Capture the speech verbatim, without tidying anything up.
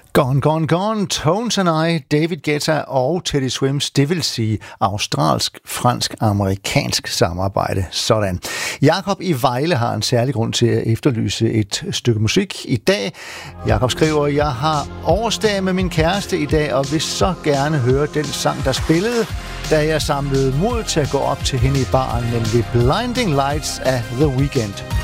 Gone, Gone, Gone, Tones and I, David Guetta og Teddy Swims, det vil sige australsk-fransk-amerikansk samarbejde. Sådan. Jakob i Vejle har en særlig grund til at efterlyse et stykke musik i dag. Jakob skriver, jeg har årsdag med min kæreste i dag, og vil så gerne høre den sang, der spillede, da jeg samlede mod til at gå op til hende i baren, nemlig Blinding Lights af The Weeknd.